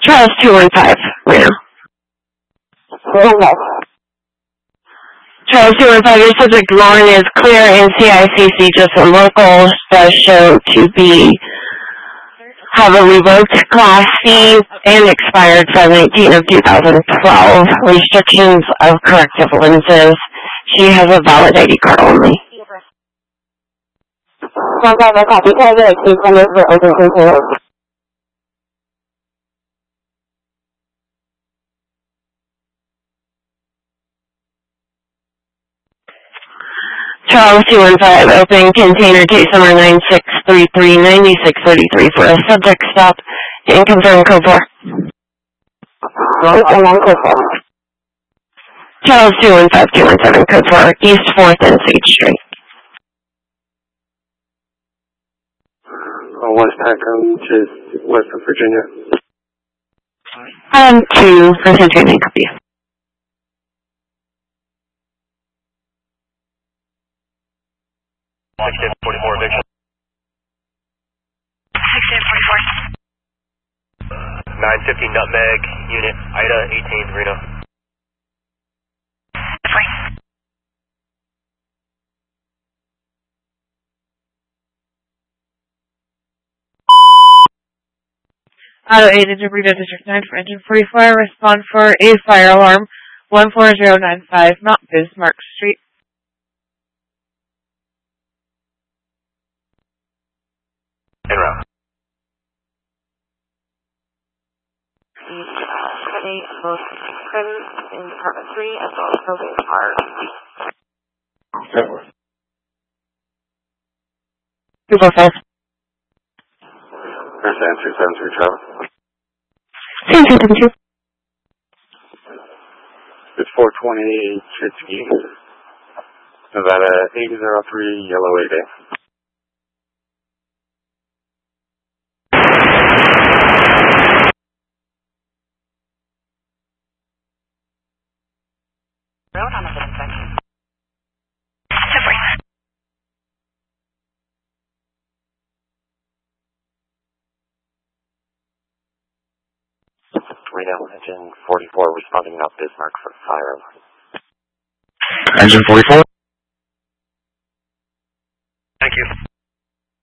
Charles 215, Reno. Charles 215, your subject Lauren is clear in CICC, just a local does show to have a revoked Class C and expired 7/18 of 2012. Restrictions of corrective lenses. She has a valid ID card only. Charles 215, open container case number 9633-9633 for a subject stop and confirm code 4. Charles 215-217, code 4, East 4th and Sage Street. West Peckham, just west of Virginia. To Virginia, copy. Six 44 eviction. 644. 950 Nutmeg, unit Ida 18th, Reno. Auto 8 into Reno District 9 for engine 44, respond for a fire alarm 14095 Mount Bismarck Street. En route. 8, both credits in Department 3 as well as Probate Park. 245. First answer, 73 Travis. Same 272. It's 420 Chitsky. Nevada 8003 Yellow 8A. Road on a good inspection. Reno, engine 44 responding Mount Bismarck for fire alarm. Engine 44?